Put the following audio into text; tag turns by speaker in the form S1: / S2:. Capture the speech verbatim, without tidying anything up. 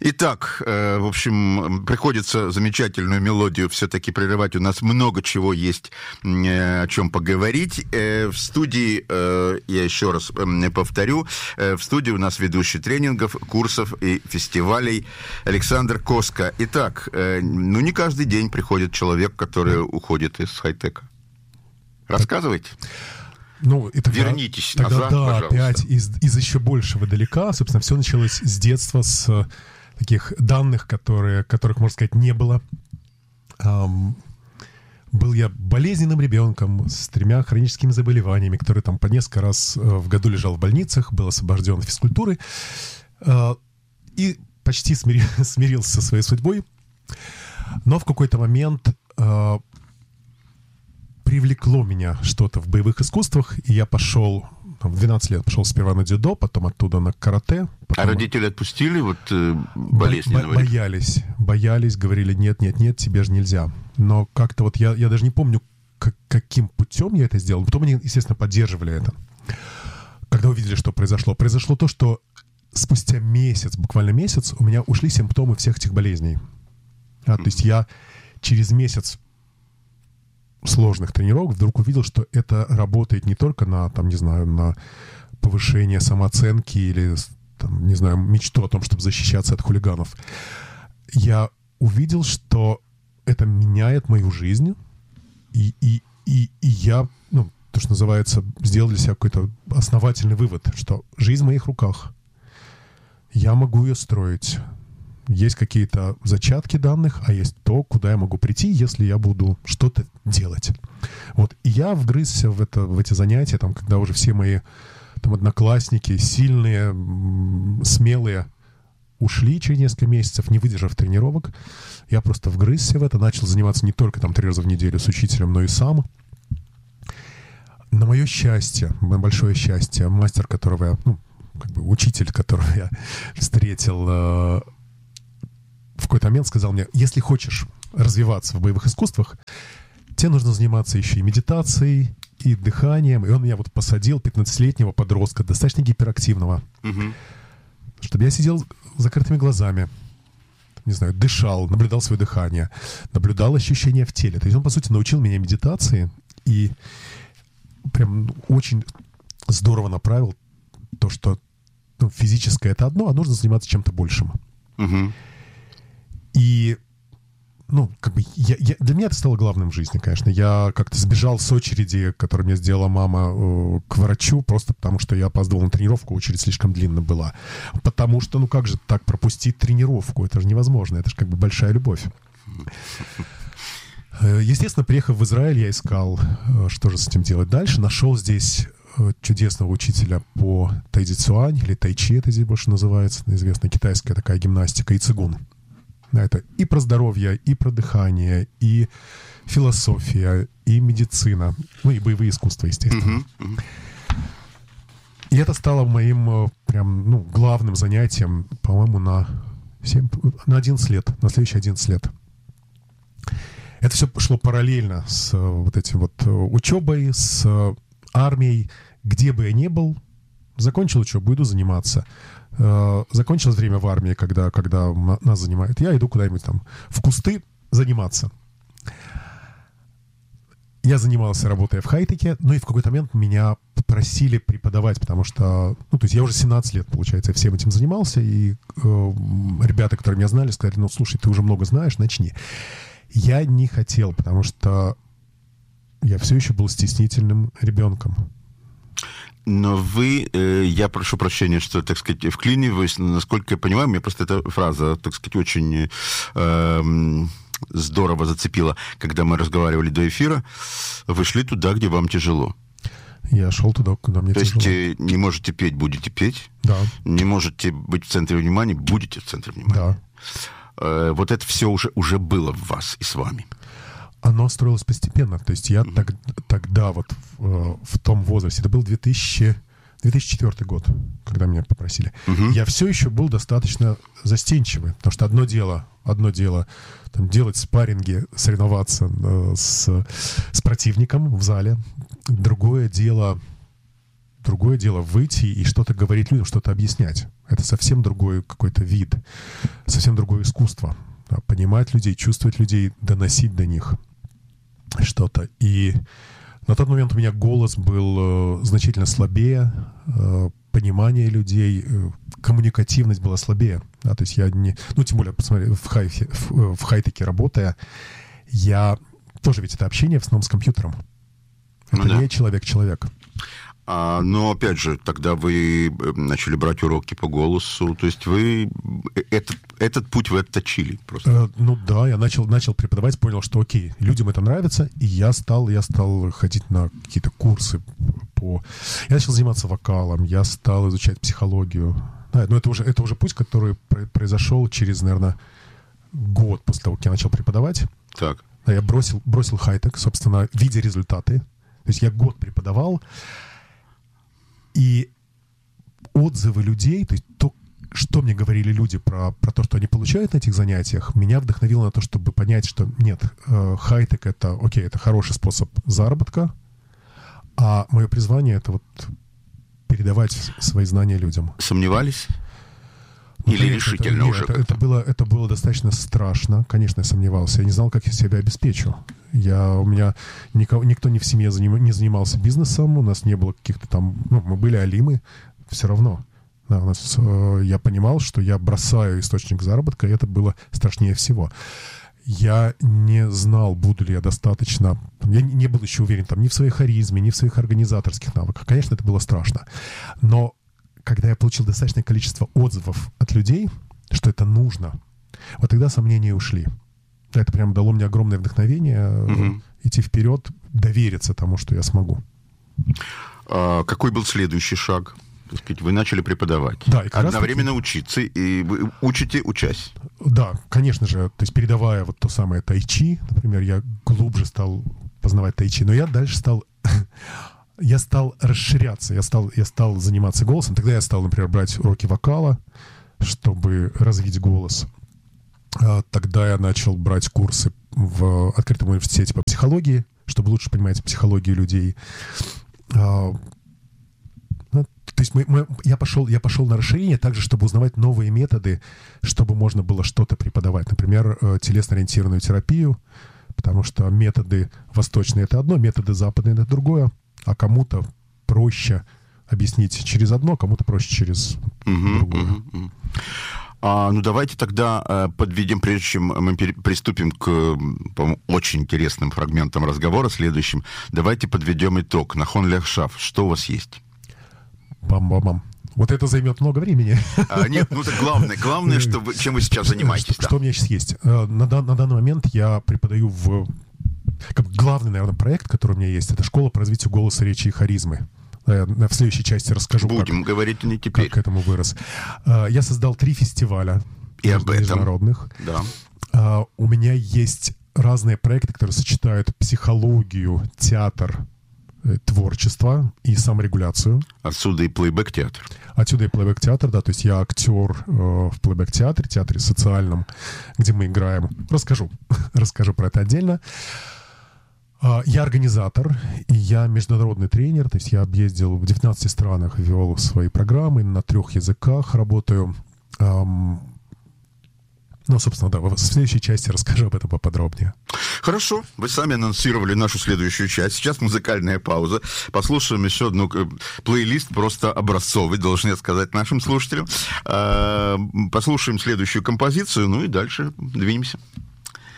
S1: Итак, э, в общем, приходится замечательную мелодию все-таки прерывать. У нас много чего есть, э, о чем поговорить. Э, в студии, э, я еще раз э, повторю, э, в студии у нас ведущий тренингов, курсов и фестивалей Александр Коска. Итак, э, ну не каждый день приходит человек, который уходит из хай-тека. Рассказывайте.
S2: Ну, и тогда,
S1: Вернитесь
S2: тогда,
S1: назад,
S2: да,
S1: пожалуйста.
S2: опять из, из еще большего далека. Собственно, все началось с детства, с таких данных, которые, которых, можно сказать, не было. Um, был я болезненным ребенком с тремя хроническими заболеваниями, который там по несколько раз в году лежал в больницах, был освобожден от физкультуры uh, и почти смири, смирился со своей судьбой. Но в какой-то момент uh, привлекло меня что-то в боевых искусствах, и я пошел, там, в двенадцать лет пошел сперва на дзюдо, потом оттуда на карате. Потом...
S1: А родители отпустили вот э, болезненного?
S2: Бо- боялись, боялись, говорили, нет, нет, нет, тебе же нельзя. Но как-то вот я, я даже не помню, как, каким путем я это сделал. Потом они, естественно, поддерживали это. Когда увидели, что произошло. Произошло то, что спустя месяц, буквально месяц, у меня ушли симптомы всех этих болезней. А, то есть я через месяц сложных тренировок вдруг увидел, что это работает не только на, там, не знаю, на повышение самооценки или, там, не знаю, мечту о том, чтобы защищаться от хулиганов. Я увидел, что это меняет мою жизнь, и, и, и, и я, ну, то, что называется, сделал для себя какой-то основательный вывод, что жизнь в моих руках. Я могу ее строить. Есть какие-то зачатки данных, а есть то, куда я могу прийти, если я буду что-то делать. Вот. И я вгрызся в, это, в эти занятия, там, когда уже все мои там, одноклассники, сильные, смелые, ушли через несколько месяцев, не выдержав тренировок. Я просто вгрызся в это, начал заниматься не только там, три раза в неделю с учителем, но и сам. На мое счастье, на большое счастье, мастер, которого я, ну, как бы учитель, которого я встретил, в какой-то момент сказал мне, если хочешь развиваться в боевых искусствах, тебе нужно заниматься еще и медитацией, и дыханием. И он меня вот посадил, пятнадцатилетнего подростка, достаточно гиперактивного, угу. чтобы я сидел с закрытыми глазами, не знаю, дышал, наблюдал свое дыхание, наблюдал ощущения в теле. То есть он, по сути, научил меня медитации и прям очень здорово направил то, что ну, физическое — это одно, а нужно заниматься чем-то большим. Угу. И, ну, как бы, я, я, для меня это стало главным в жизни, конечно. Я как-то сбежал с очереди, которую мне сделала мама, э, к врачу, просто потому что я опаздывал на тренировку, очередь слишком длинная была. Потому что, ну, как же так пропустить тренировку? Это же невозможно, это же как бы большая любовь. Естественно, приехав в Израиль, я искал, что же с этим делать дальше. Нашел здесь чудесного учителя по тайцзи-цюань, или тайчи это здесь больше называется, известная китайская такая гимнастика, и цигун. Это и про здоровье, и про дыхание, и философия, и медицина, ну и боевые искусства, естественно. Uh-huh, uh-huh. И это стало моим прям, ну, главным занятием, по-моему, на, семь, на одиннадцать лет, на следующие одиннадцать лет. Это все шло параллельно с вот этим вот учебой, с армией. Где бы я ни был, закончил учебу, иду заниматься. Закончилось время в армии, когда, когда нас занимают. Я иду куда-нибудь там в кусты заниматься. Я занимался, работая в хай-теке, но и в какой-то момент меня попросили преподавать, потому что, ну, то есть я уже семнадцать лет, получается, всем этим занимался, и э, ребята, которые меня знали, сказали, ну, слушай, ты уже много знаешь, начни. Я не хотел, потому что я все еще был стеснительным ребенком.
S1: Но вы, э, я прошу прощения, что, так сказать, вклиниваюсь, насколько я понимаю, мне просто эта фраза, так сказать, очень э, здорово зацепила, когда мы разговаривали до эфира. Вы шли туда, где вам тяжело.
S2: Я шел туда, куда мне
S1: То
S2: тяжело.
S1: То есть не можете петь, будете петь.
S2: Да.
S1: Не можете быть в центре внимания, будете в центре внимания.
S2: Да.
S1: Э, вот это все уже, уже было в вас и с вами.
S2: Оно строилось постепенно. То есть я mm-hmm. так, тогда вот в, в том возрасте, это был две тысячи, две тысячи четвёртый год, когда меня попросили, mm-hmm. я все еще был достаточно застенчивый. Потому что одно дело, одно дело там, делать спарринги, соревноваться э, с, с противником в зале. Другое дело другое дело выйти и что-то говорить людям, что-то объяснять. Это совсем другой какой-то вид, совсем другое искусство. Да, понимать людей, чувствовать людей, доносить до них что-то. И на тот момент у меня голос был э, значительно слабее, э, понимание людей, э, коммуникативность была слабее. Да, то есть я не... Ну, тем более, посмотри, в, хай, в, в хай-теке работая, я... Тоже ведь это общение в основном с компьютером. Это ну, да. не человек-человек.
S1: А, но, опять же, тогда вы начали брать уроки по голосу. То есть вы... Этот, этот путь вы отточили просто.
S2: Э, ну да, я начал, начал преподавать, понял, что окей, людям это нравится, и я стал, я стал ходить на какие-то курсы по... Я начал заниматься вокалом, я стал изучать психологию. Да, но это уже, это уже путь, который произошел через, наверное, год после того, как я начал преподавать.
S1: Так.
S2: Да, я бросил, бросил хай-тек, собственно, видя результаты. То есть я год преподавал, и отзывы людей, то есть то, что мне говорили люди про, про то, что они получают на этих занятиях, меня вдохновило на то, чтобы понять, что нет, э, хай-тек — это, окей, это хороший способ заработка, а мое призвание — это вот передавать свои знания людям.
S1: Сомневались? Ну, Или конечно, решительно
S2: это,
S1: уже?
S2: Это, это, было, это было достаточно страшно. Конечно, я сомневался. Я не знал, как я себя обеспечу. Я, у меня никого, никто не в семье заним, не занимался бизнесом. У нас не было каких-то там... Ну, мы были алимы. Все равно. Да, у нас, э, я понимал, что я бросаю источник заработка, и это было страшнее всего. Я не знал, буду ли я достаточно... Я не был еще уверен там ни в своей харизме, ни в своих организаторских навыках. Конечно, это было страшно. Но когда я получил достаточное количество отзывов от людей, что это нужно, вот тогда сомнения ушли. Это прям дало мне огромное вдохновение угу. идти вперед, довериться тому, что я смогу.
S1: А какой был следующий шаг? Так сказать, вы начали преподавать.
S2: Да,
S1: и одновременно таки... учиться, и вы учите, учась.
S2: Да, конечно же. То есть передавая вот то самое тайчи, например, я глубже стал познавать тайчи, но я дальше стал... Я стал расширяться, я стал, я стал заниматься голосом. Тогда я стал, например, брать уроки вокала, чтобы развить голос. Тогда я начал брать курсы в открытом университете по психологии, чтобы лучше понимать психологию людей. То есть мы, мы, я, пошел, я пошел на расширение также, чтобы узнавать новые методы, чтобы можно было что-то преподавать. Например, телесно-ориентированную терапию, потому что методы восточные — это одно, методы западные — это другое. А кому-то проще объяснить через одно, кому-то проще через uh-huh, другое. Uh-huh, uh-huh.
S1: А, ну, давайте тогда э, подведем, прежде чем мы пере- приступим к, по-моему, очень интересным фрагментам разговора следующим, давайте подведем итог. Нахон Лехшав, что у вас есть?
S2: Бам-бам-бам. Вот это займет много времени.
S1: А, нет, ну, это главное, главное, что вы, чем вы сейчас занимаетесь.
S2: Что, да. что у меня сейчас есть? На, на данный момент я преподаю в... Как главный, наверное, проект, который у меня есть, это школа по развитию голоса, речи и харизмы. Я в следующей части расскажу,
S1: Будем
S2: как,
S1: говорить не теперь.
S2: как к этому вырос. Я создал три фестиваля
S1: и об этом.
S2: Международных.
S1: Да.
S2: У меня есть разные проекты, которые сочетают психологию, театр, творчество и саморегуляцию.
S1: Отсюда и плейбэк-театр.
S2: Отсюда и плейбэк-театр, да, то есть я актер э, в плейбэк-театре, театре социальном, где мы играем. Расскажу, расскажу про это отдельно. Э, я организатор, и я международный тренер, то есть я объездил в девятнадцати странах, вел свои программы, на трех языках работаю. Эм, Ну, собственно, да, в следующей части расскажу об этом поподробнее.
S1: Хорошо, вы сами анонсировали нашу следующую часть. Сейчас музыкальная пауза. Послушаем еще одну плейлист, просто образцовый, должен я сказать нашим слушателям. Послушаем следующую композицию, ну и дальше двинемся.